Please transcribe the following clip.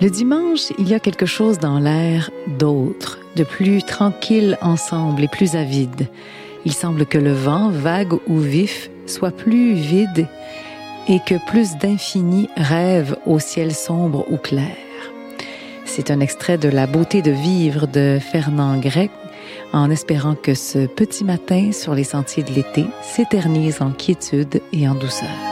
Le dimanche, il y a quelque chose dans l'air d'autre, de plus tranquille ensemble et plus avide. Il semble que le vent, vague ou vif, soit plus vide et que plus d'infini rêve au ciel sombre ou clair. C'est un extrait de La beauté de vivre de Fernand Gray, en espérant que ce petit matin sur les sentiers de l'été s'éternise en quiétude et en douceur.